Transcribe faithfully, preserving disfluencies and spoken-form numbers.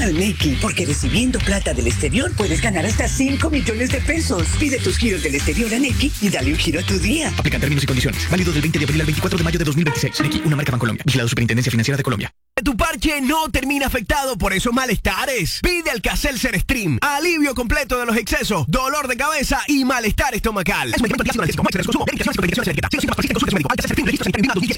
Atención al Nequi, porque recibiendo plata del exterior puedes ganar hasta cinco millones de pesos. Pide tus giros del exterior a Nequi y dale un giro a tu día. Aplican términos y condiciones. Válido del veinte de abril al veinticuatro de mayo de dos mil veintiséis. Nequi, una marca Bancolombia. Vigilado Superintendencia Financiera de Colombia. Tu parche no termina afectado por esos malestares. Pide Alka-Seltzer Stream. Alivio completo de los excesos, dolor de cabeza y malestar estomacal. Es un medicamento clásico analgésico. No hay consumo. Medicación sin medicación alérgica. Si los síntomas persisten, consulte a su médico. Alka-Seltzer Stream. Registro sanitario.